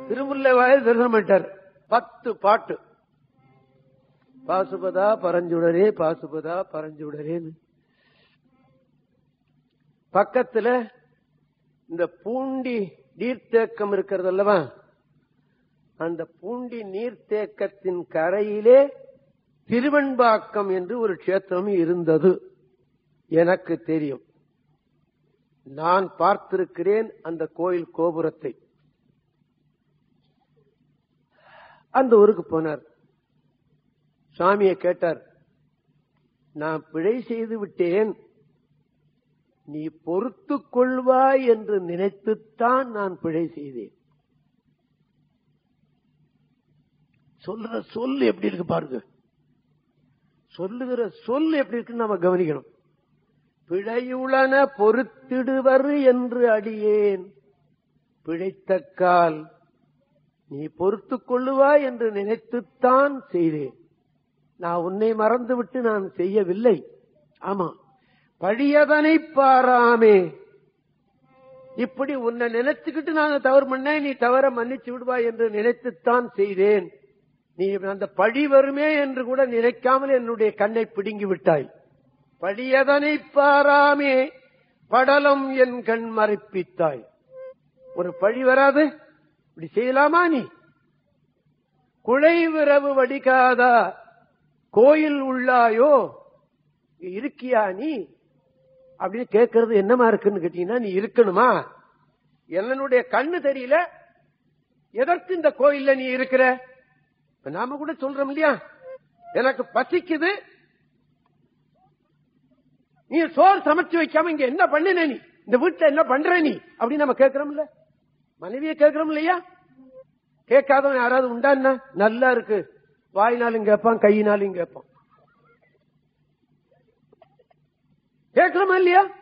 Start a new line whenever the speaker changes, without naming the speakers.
திருமுல்லை வாயில் தரிசனம் பண்ணிட்டார். 10 பாட்டு. பாசுபதா பரஞ்சுடரே பாசுபதா பரஞ்சுடரேன்னு. பக்கத்துல இந்த பூண்டி நீர்த்தேக்கம் இருக்கிறது அல்லவா, அந்த பூண்டி நீர்த்தேக்கத்தின் கரையிலே திருவெண்பாக்கம் என்று ஒரு கஷேத்திரம் இருந்தது. எனக்கு தெரியும், நான் பார்த்திருக்கிறேன் அந்த கோயில் கோபுரத்தை. அந்த ஊருக்கு போனார். சாமியை கேட்டார், நான் பிழை செய்து விட்டேன், நீ பொறுத்துக் கொள்வாய் என்று நினைத்துத்தான் நான் பிழை செய்தேன். சொல்ற சொல் எப்படி இருக்கு பாருங்க, சொல்லுகிற சொல் எப்படி இருக்குன்னு நாம கவனிக்கணும். பிழையுளன பொறுத்திடுவர் என்று அடியேன் பிழைத்தக்கால் நீ பொறுத்துக் கொள்ளுவாய் என்று நினைத்துத்தான் செய்தேன். நான் உன்னை மறந்துவிட்டு நான் செய்யவில்லை. ஆமா, பழியதனை பாராமே, இப்படி உன்னை நினைச்சுக்கிட்டு நான் தவறு பண்ணேன், நீ தவற மன்னிச்சு விடுவாய் என்று நினைத்துத்தான் செய்தேன். நீ அந்த பழி வருமே என்று கூட நினைக்காமல் என்னுடைய கண்ணை பிடுங்கி விட்டாய். பழியதனை பாராமே படலம் என் கண் மறைப்பித்தாய். ஒரு பழி வராது, இப்படி செய்யலாமா நீ? குழைவிரவு வடிகாதா கோயில் உள்ளாயோ, இருக்கியா நீ அப்படின்னு கேட்கறது என்னமா இருக்குன்னு கேட்டீங்கன்னா, நீ இருக்கணுமா? என்னுடைய கண்ணு தெரியல, எதற்கு இந்த கோயில்ல நீ இருக்கிற? நாம கூட சொல்றோம் இல்லையா, எனக்கு பசிக்குது, நீ சோறு சமைச்சு வைக்காம இங்க என்ன பண்ணின, நீ இந்த வீட்டுல என்ன பண்ற நீ அப்படின்னு நம்ம கேட்கிறோம் இல்ல, மனைவியை கேட்கிறோம் இல்லையா? கேட்காதவன் யாராவது உண்டா? என்ன நல்லா இருக்கு, வாயினாலும் கேட்பான், கையினாலும் கேட்பான். கேட்கிறோமா இல்லையா?